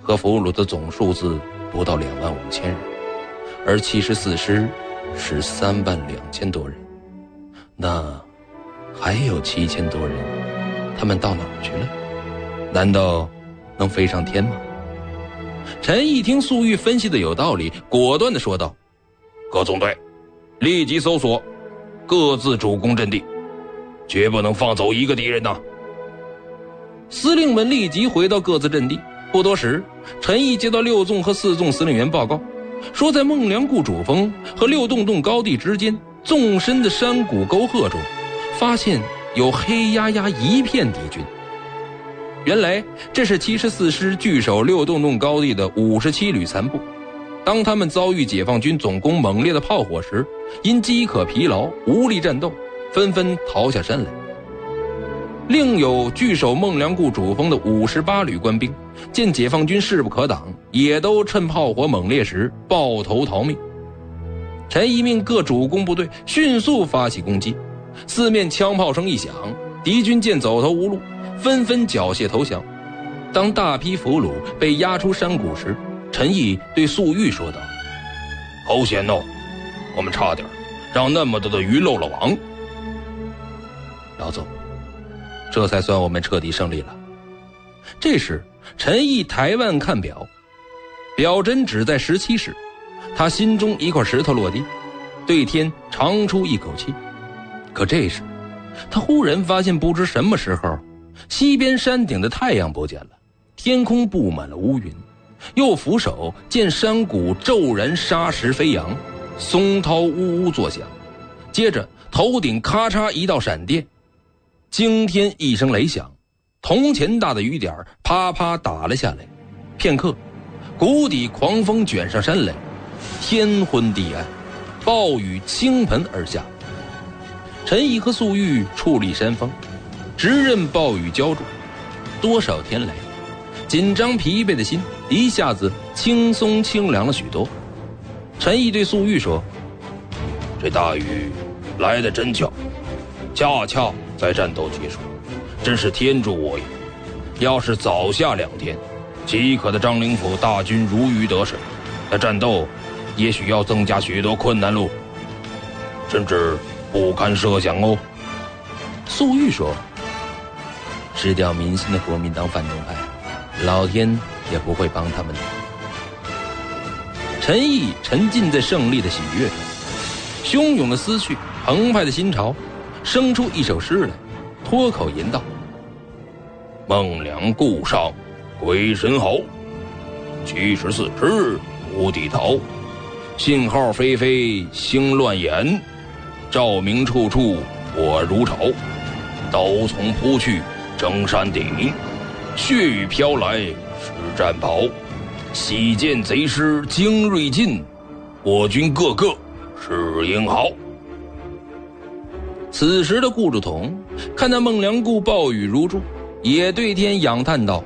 和俘虏的总数字不到25000人，而74师是32000多人。那还有7000多人，他们到哪儿去了？难道能飞上天吗？陈毅听粟裕分析的有道理，果断地说道：各纵队立即搜索，各自主攻阵地，绝不能放走一个敌人呐！司令们立即回到各自阵地。不多时，陈毅接到6纵和4纵司令员报告，说在孟良崮主峰和六洞洞高地之间纵深的山谷沟壑中，发现有黑压压一片敌军。原来这是74师据守六洞洞高地的57旅残部，当他们遭遇解放军总攻猛烈的炮火时，因饥渴疲劳无力战斗，纷纷逃下山来。另有据守孟良崮主峰的58旅官兵，见解放军势不可挡，也都趁炮火猛烈时抱头逃命。陈毅命各主攻部队迅速发起攻击，四面枪炮声一响，敌军见走投无路，纷纷缴械投降。当大批俘虏被押出山谷时，陈毅对粟裕说道：好险哦，我们差点让那么多的鱼漏了网。老总，这才算我们彻底胜利了。这时陈毅抬腕看表，表针只在17时，他心中一块石头落地，对天长出一口气。可这时他忽然发现，不知什么时候西边山顶的太阳不见了，天空布满了乌云，又俯首见山谷骤然沙石飞扬，松涛呜呜作响，接着头顶咔嚓一道闪电，惊天一声雷响，铜钱大的雨点啪啪打了下来。片刻，谷底狂风卷上山来，天昏地暗，暴雨倾盆而下。陈毅和粟裕矗立山峰，直任暴雨浇筑。多少天来，紧张疲惫的心一下子轻松清凉了许多。陈毅对粟裕说：这大雨来得真巧，恰恰在战斗结束，真是天助我也。要是早下2天，饥渴的张灵甫大军如鱼得水，那战斗也许要增加许多困难路，甚至不堪设想哦。粟裕说：失掉民心的国民党反动派，老天也不会帮他们的。陈毅沉浸在胜利的喜悦中，汹涌的思绪，澎湃的心潮，生出一首诗来，脱口吟道：孟良崮上鬼神嚎，74师无地逃，信号飞飞星乱眼，照明处处火如潮，刀丛扑去征山顶，血雨飘来是战袍，喜见贼师精锐尽，我军个个是英豪。此时的顾祝同看到孟良崮暴雨如注，也对天仰叹道：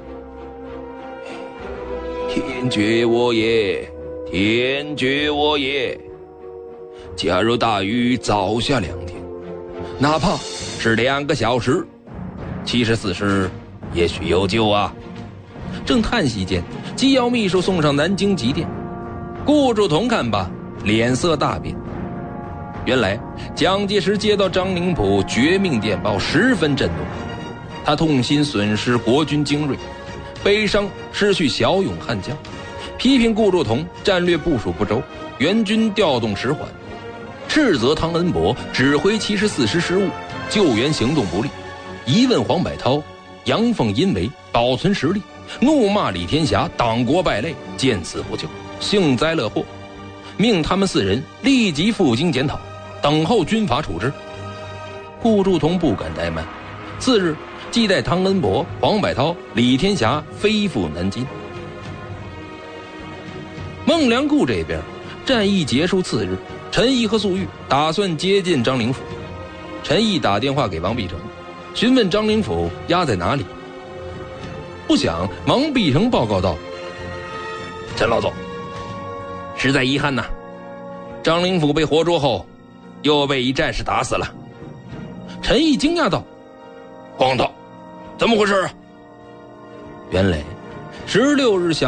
天绝我也，天绝我也！假如大雨早下2天，哪怕是2个小时，74师也许有救啊！正叹息间，机要秘书送上南京急电。顾祝同看罢，脸色大变。原来蒋介石接到张灵甫绝命电报，十分震怒，他痛心损失国军精锐，悲伤失去骁勇悍将，批评顾祝同战略部署不周，援军调动迟缓，斥责汤恩伯指挥74师失误，救援行动不利，疑问黄百韬阳奉阴违，保存实力，怒骂李天霞党国败类，见死不救，幸灾乐祸，命他们4人立即赴京检讨，等候军法处置。顾祝同不敢怠慢，次日即带汤恩伯、黄百韬、李天霞飞赴南京。孟良崮这边战役结束次日，陈毅和粟裕打算接近张灵甫。陈毅打电话给王必成，询问张灵甫押在哪里。不想王必成报告道：陈老总，实在遗憾呐，张灵甫被活捉后又被一战士打死了。陈毅惊讶道：荒唐，怎么回事啊？原来16日下